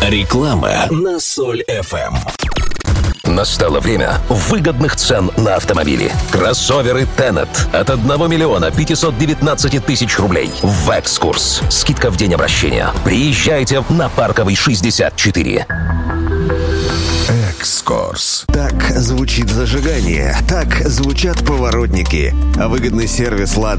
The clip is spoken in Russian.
Реклама на Соль FM. Настало время выгодных цен на автомобили. Кроссоверы Tenet от 1 519 000 рублей. В «Экскурс». Скидка в день обращения. Приезжайте на Парковый 64. «Экскурс». Так звучит зажигание, так звучат поворотники. А выгодный сервис «Лада»